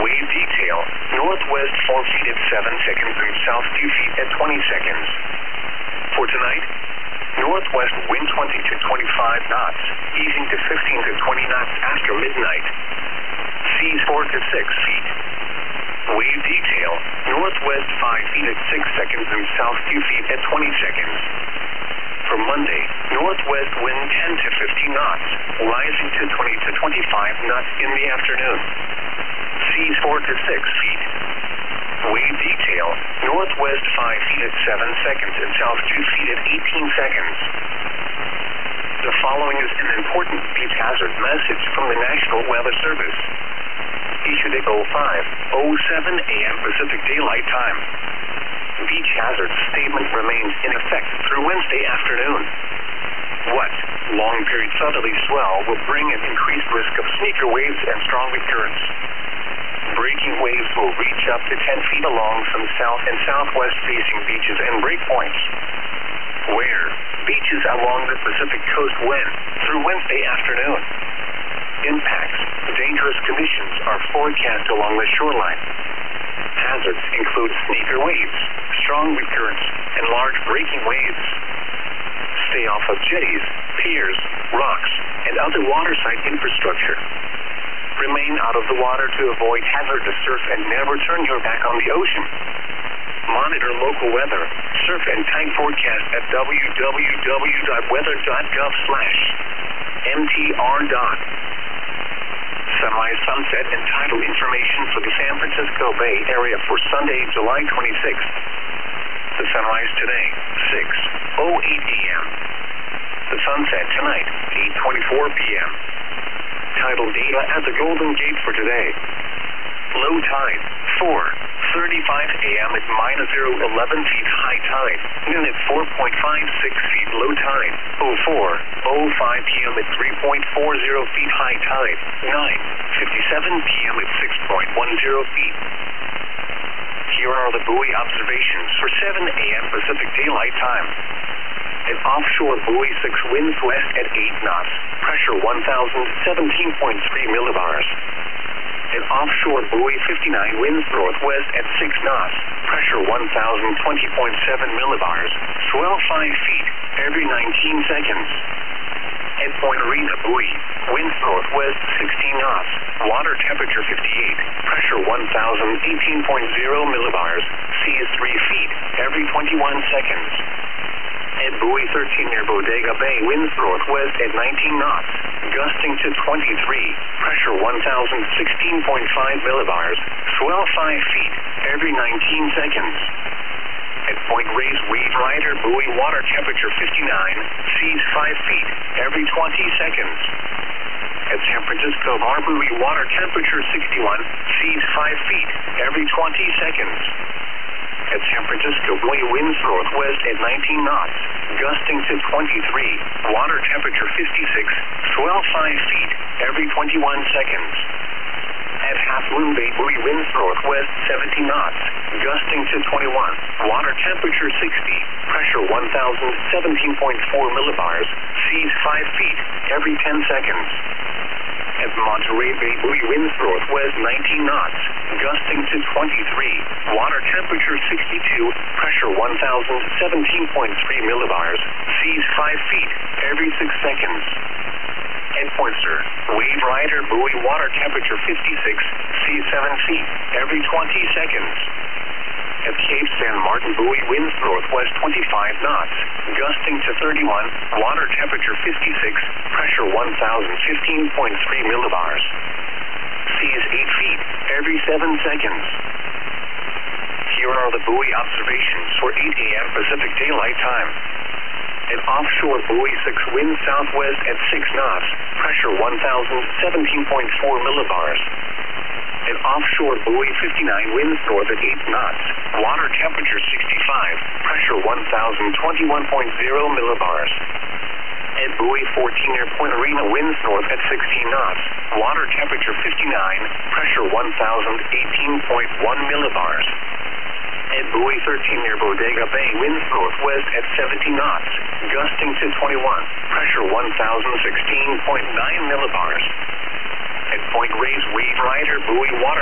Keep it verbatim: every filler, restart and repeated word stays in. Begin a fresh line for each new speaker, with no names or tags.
Wave detail, northwest four feet at seven seconds and south two feet at twenty seconds. For tonight, northwest wind twenty to twenty-five knots, easing to fifteen to twenty knots after midnight. Seas four to six feet. Wave detail, northwest five feet at six seconds and south two feet at twenty seconds. For Monday, northwest wind ten to fifteen knots, rising to twenty to twenty-five knots in the afternoon. Seas four to six feet. Wave detail, northwest five feet at seven seconds and south two feet at eighteen seconds. The following is an important beach hazard message from the National Weather Service. Issued at oh five oh seven a m Pacific Daylight Time. Beach hazard statement remains in effect through Wednesday afternoon. What? Long period southerly swell will bring an increased risk of sneaker waves and strong wind currents. Breaking waves will reach up to ten feet along some south and southwest facing beaches and breakpoints. Where? Beaches along the Pacific coast when? Through Wednesday afternoon. Impacts. Dangerous conditions are forecast along the shoreline. Hazards include sneaker waves, strong wind currents, and large breaking waves. Stay off of jetties, piers, rocks, and other waterside infrastructure. Remain out of the water to avoid hazardous surf and never turn your back on the ocean. Monitor local weather, surf and tide forecast at w w w dot weather dot gov slash m t r dot. Sunrise, sunset, and tidal information for the San Francisco Bay Area for Sunday, July twenty-sixth. The sunrise today, six oh eight a m The sunset tonight, eight twenty-four p m Tidal data at the Golden Gate for today. Low tide, four thirty-five a m at minus zero eleven feet high tide. Noon at four point five six feet low tide. oh four oh five p m at three point four zero feet high tide. nine fifty-seven p m at six point one zero feet. Here are the buoy observations for seven a m Pacific Daylight Time. An offshore buoy six winds west at eight knots, pressure one thousand seventeen point three millibars. An offshore buoy fifty-nine winds northwest at six knots, pressure one thousand twenty point seven millibars, swell five feet every nineteen seconds. At Point Arena buoy, winds northwest sixteen knots, water temperature fifty-eight, pressure one thousand eighteen point zero millibars, seas three feet every twenty-one seconds. At buoy thirteen near Bodega Bay, winds northwest at nineteen knots, gusting to twenty-three, pressure one thousand sixteen point five millibars, swell five feet every nineteen seconds. At Point Reyes Wave Rider buoy, water temperature fifty-nine, seas five feet every twenty seconds. At San Francisco Bar buoy, water temperature sixty-one, seas five feet every twenty seconds. At San Francisco buoy, winds northwest at nineteen knots, gusting to twenty-three, water temperature fifty-six, swell five feet every twenty-one seconds. At Half Moon Bay buoy, winds northwest seventeen knots, gusting to twenty-one, water temperature sixty, pressure one thousand seventeen point four millibars, seas five feet every ten seconds. At Monterey Bay buoy, winds northwest nineteen knots, gusting to twenty-three, water temperature sixty-two, pressure one thousand seventeen point three millibars, seas five feet every six seconds. At Point Sur, Wave Rider buoy, water temperature fifty-six, seas seven feet every twenty seconds. At Cape San Martin buoy, winds northwest twenty-five knots, gusting to thirty-one, water temperature fifty-six, pressure one thousand fifteen point three millibars. Seas eight feet every seven seconds. Here are the buoy observations for eight a m Pacific Daylight Time. An offshore buoy six winds southwest at six knots, pressure one thousand seventeen point four millibars. An offshore buoy fifty-nine winds north at eight knots, water temperature sixty-five, pressure one thousand twenty-one point zero millibars. At buoy fourteen near Point Arena, winds north at sixteen knots, water temperature fifty-nine, pressure one thousand eighteen point one millibars. At buoy thirteen near Bodega Bay, winds northwest at seventeen knots, gusting to twenty-one, pressure one thousand sixteen point nine millibars. At Point Reyes Wave Rider buoy, water